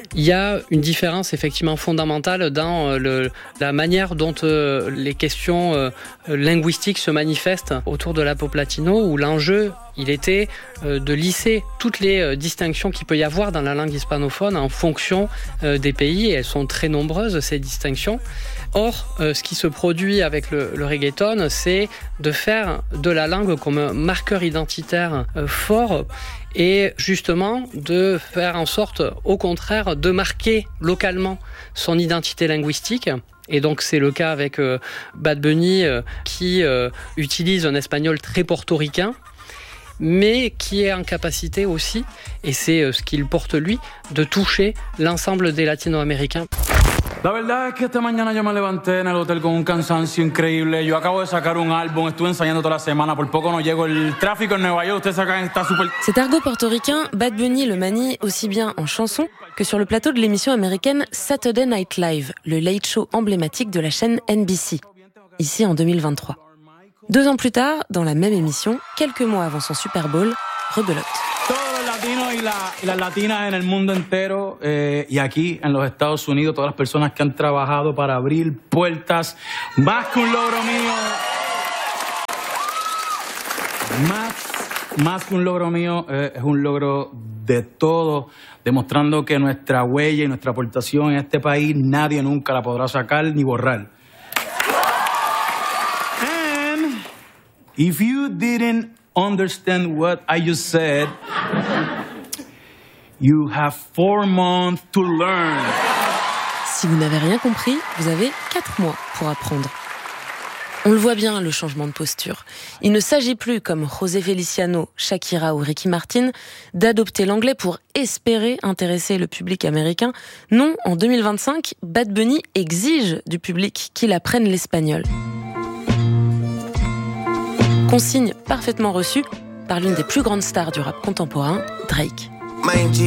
Il y a une différence effectivement fondamentale dans la manière dont les questions linguistiques se manifestent autour de l'Afro Latino, où l'enjeu, il était de lisser toutes les distinctions qu'il peut y avoir dans la langue hispanophone en fonction des pays, et elles sont très nombreuses, ces distinctions. Or, ce qui se produit avec le reggaeton, c'est de faire de la langue comme un marqueur identitaire fort, et justement de faire en sorte, au contraire, de marquer localement son identité linguistique. Et donc c'est le cas avec Bad Bunny qui utilise un espagnol très portoricain, mais qui est en capacité aussi, et c'est ce qu'il porte lui, de toucher l'ensemble des latino-américains. La verdad es que esta mañana yo me levanté en el hotel con un cansancio increíble. Yo acabo de sacar un álbum, estuve ensayando toda la semana, por poco no llego. El tráfico en Nueva York, ustedes sacan, está súper... Cet argot portoricain, Bad Bunny le manie aussi bien en chanson que sur le plateau de l'émission américaine Saturday Night Live, le late show emblématique de la chaîne NBC, ici en 2023. 2 ans plus tard, dans la même émission, quelques mois avant son Super Bowl, rebelote. Latinos y las latinas en el mundo entero y aquí en los Estados Unidos, todas las personas que han trabajado para abrir puertas, más que un logro mío, más que un logro mío, es un logro de todos, demostrando que nuestra huella y nuestra aportación en este país nadie nunca la podrá sacar ni borrar. And if you didn't understand what I just said, you have 4 months to learn. Si vous n'avez rien compris, vous avez 4 mois pour apprendre. On le voit bien, le changement de posture. Il ne s'agit plus, comme José Feliciano, Shakira ou Ricky Martin, d'adopter l'anglais pour espérer intéresser le public américain. Non, en 2025, Bad Bunny exige du public qu'il apprenne l'espagnol. Consigne parfaitement reçue par l'une des plus grandes stars du rap contemporain, Drake.